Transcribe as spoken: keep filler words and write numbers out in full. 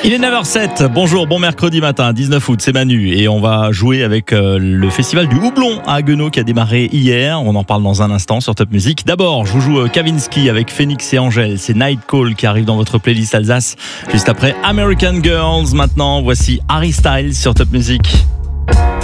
Il est neuf heures sept, bonjour, bon mercredi matin, dix-neuf août, c'est Manu et on va jouer avec euh, le festival du Houblon à Haguenau qui a démarré hier. On en parle dans un instant sur Top Music. D'abord, je vous joue euh, Kavinsky avec Phoenix et Angèle, c'est Night Call qui arrive dans votre playlist Alsace. Juste après American Girls, maintenant voici Harry Styles sur Top Music.